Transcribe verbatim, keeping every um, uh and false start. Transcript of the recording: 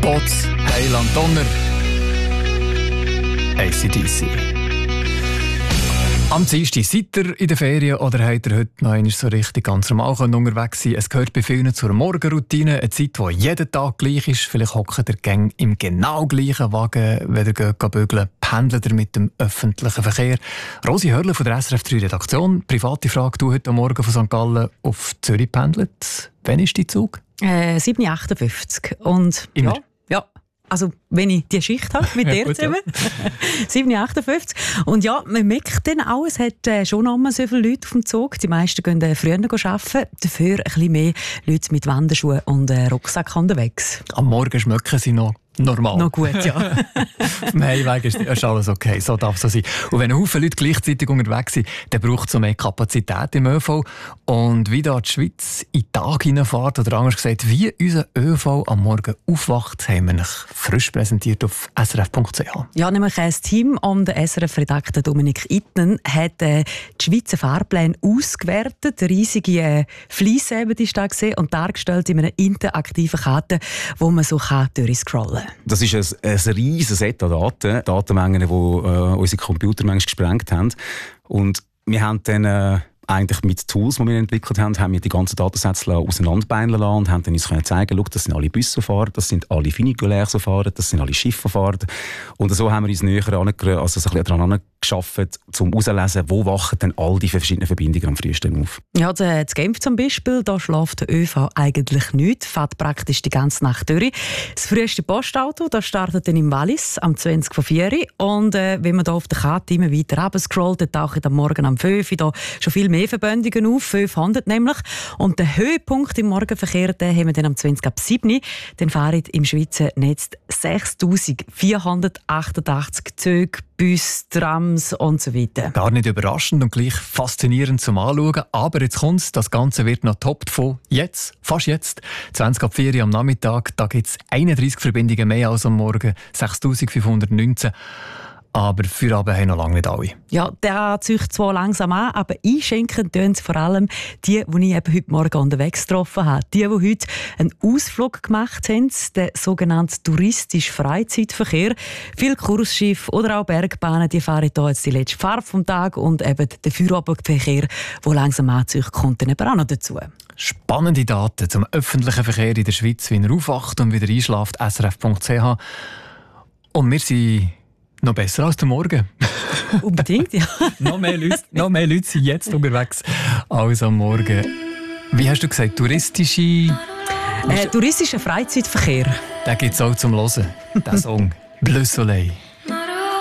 Pots, Heiland, Donner, A C D C. Am Dienstag seid ihr in der Ferien oder habt ihr heute noch einmal so richtig ganz normal unterwegs sein? Es gehört bei vielen zur Morgenroutine, eine Zeit, die jeden Tag gleich ist. Vielleicht hockt ihr Gang im genau gleichen Wagen, wenn ihr geht bügeln, pendelt ihr mit dem öffentlichen Verkehr. Rosi Hörle von der S R F drei Redaktion. Private Frage, du heute Morgen von Sankt Gallen auf Zürich pendelt. Wann ist dein Zug? Äh, sieben Uhr achtundfünfzig. Und Immer? Ja, ja. Also, wenn ich die Schicht habe mit dir Gut, zusammen. sieben Uhr achtundfünfzig. Und ja, man merkt dann auch, es hat äh, schon noch mal so viele Leute auf dem Zug. Die meisten gehen äh, früher arbeiten. Dafür ein bisschen mehr Leute mit Wanderschuhen und äh, Rucksack unterwegs. Am Morgen schmecken sie noch normal. Noch gut, ja. Auf dem Heimweg ist, ist alles okay, so darf es so sein. Und wenn Haufen Leute gleichzeitig unterwegs sind, dann braucht es so mehr Kapazität im ÖV. Und wie da die Schweiz in den Tag hineinfährt, oder anders gesagt, wie unser ÖV am Morgen aufwacht, haben wir euch frisch präsentiert auf S R F Punkt C H. Ja, nämlich ein Team um den S R F-Redakteur Dominik Itten hat äh, die Schweizer Fahrpläne ausgewertet, riesige äh, Fliesen eben ist da gesehen und dargestellt in einer interaktiven Karte, wo man so kann durchscrollen kann. Das ist ein, ein riesiges Set an Daten, Datenmengen, die äh, unsere Computer manchmal gesprengt haben. Und wir haben dann äh, eigentlich mit Tools, die wir entwickelt haben, haben wir die ganzen Datensätze auseinanderbeineln lassen und haben dann uns können zeigen, schau, das sind alle Bussofahrer, das sind alle Funikulärsofahrer, das sind alle Schifffahrer. Und so haben wir uns näher an, also so ein bisschen daran geschafft, um herauszulesen, wo wachen denn all die verschiedenen Verbindungen am frühesten auf. Ja, in Genf zum Beispiel, da schläft der ÖV eigentlich nicht, fährt praktisch die ganze Nacht durch. Das früheste Postauto, das startet dann im Wallis am zwanzig vor vier und äh, wenn man da auf der Karte immer weiter runter scrollt, dann tauchen am Morgen am fünf Uhr da schon viel mehr Verbindungen auf, fünfhundert nämlich. Und der Höhepunkt im Morgenverkehr, den haben wir dann am zwanzig ab sieben Uhr. Dann fahren im Schweizer Netz sechstausendvierhundertachtundachtzig Züge, Bus, Trams und so weiter. Gar nicht überraschend und gleich faszinierend zum Anschauen. Aber jetzt kommt's, das Ganze wird noch toppt von jetzt, fast jetzt, zwanzig ab vier Uhr am Nachmittag. Da gibt es einunddreissig Verbindungen mehr als am Morgen, sechstausendfünfhundertneunzehn. Aber für Abend haben noch lange nicht alle. Ja, der zieht zwar langsam an, aber einschenken tun vor allem die, die ich eben heute Morgen unterwegs getroffen habe. Die, die heute einen Ausflug gemacht haben, den sogenannten touristischen Freizeitverkehr. Viele Kursschiffe oder auch Bergbahnen, die fahren hier jetzt die letzte Fahrt vom Tag und eben der Feierabendverkehr, der langsam anzieht, kommt dann eben auch noch dazu. Spannende Daten zum öffentlichen Verkehr in der Schweiz, wie er aufwacht und wieder einschläft, S R F Punkt C H. Und wir sind noch besser als der Morgen. Unbedingt, ja. noch, mehr Leute, noch mehr Leute sind jetzt unterwegs als am Morgen. Wie hast du gesagt, touristische... Äh, touristischer Freizeitverkehr. Den gibt es auch zum Hören, der Song «Bleu Soleil».